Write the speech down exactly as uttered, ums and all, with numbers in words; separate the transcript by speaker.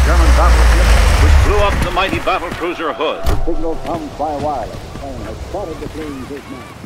Speaker 1: German battleship, which blew up the mighty battle cruiser Hood.
Speaker 2: The signal comes by wireless. The plane has spotted the fleeing big man.